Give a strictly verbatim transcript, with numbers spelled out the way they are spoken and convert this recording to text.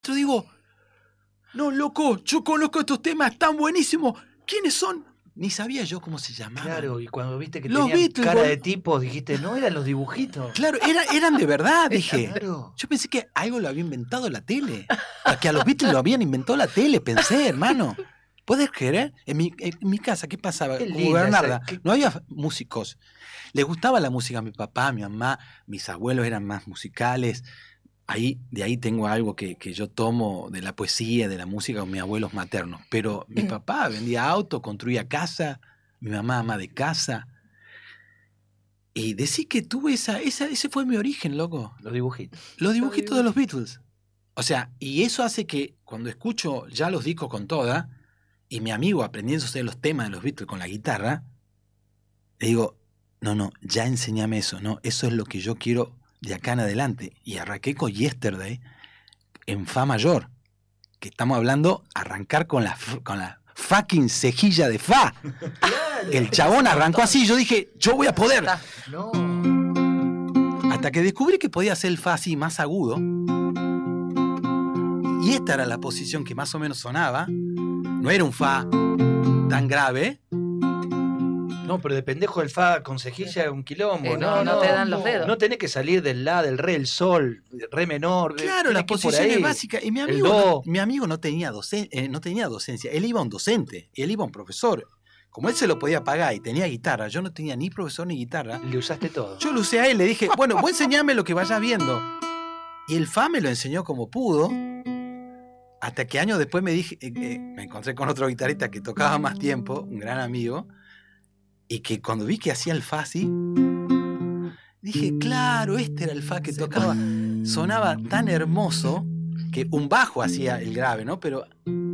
Yo digo, no, loco, yo conozco estos temas, están buenísimos. ¿Quiénes son? Ni sabía yo cómo se llamaban. Claro, y cuando viste que Los tenían Beatles, cara bol- de tipos, dijiste, no, eran los dibujitos. Claro, era, eran de verdad, dije. Claro. Yo pensé que algo lo había inventado la tele. Que a los Beatles lo habían inventado la tele, pensé, hermano. ¿Puedes creer? En mi, en mi casa, ¿qué pasaba? Qué Como linda Bernarda, esa- qué- no había músicos. Les gustaba la música a mi papá, a mi mamá, mis abuelos eran más musicales. Ahí, de ahí tengo algo que, que yo tomo de la poesía, de la música con mis abuelos maternos. Pero mi papá vendía auto, construía casa, mi mamá ama de casa. Y decir que tuve esa, esa, ese fue mi origen, loco. Los dibujitos. Los dibujitos de los Beatles. O sea, y eso hace que cuando escucho ya los discos con toda, y mi amigo aprendiéndose los temas de los Beatles con la guitarra, le digo, no, no, ya enséñame eso, no, eso es lo que yo quiero de acá en adelante. Y arranqué con Yesterday en Fa mayor, que estamos hablando, arrancar con la, con la fucking cejilla de Fa. El chabón arrancó así, yo dije, yo voy a poder. No. Hasta que descubrí que podía hacer el Fa así más agudo. Y esta era la posición que más o menos sonaba. No era un Fa tan grave. No, pero de pendejo el Fa con cejilla es un quilombo. Eh, no, no, no te dan los dedos. No tenés que salir del La, del Re, el Sol, Re menor. Claro, tenés las que ir por posiciones ahí. básicas. Y mi El amigo, Do. no, mi amigo no, tenía docen- eh, no tenía docencia. Él iba a un docente, él iba a un profesor. Como él se lo podía pagar y tenía guitarra, yo no tenía ni profesor ni guitarra. Le usaste todo. Yo lo usé a él, le dije, bueno, vos enseñame lo que vayas viendo. Y el Fa me lo enseñó como pudo. Hasta que años después me dije, eh, eh, me encontré con otro guitarrista que tocaba más tiempo, un gran amigo, y que cuando vi que hacía el Fa así, dije, claro, este era el Fa que tocaba. Sonaba tan hermoso que un bajo hacía el grave, ¿no? Pero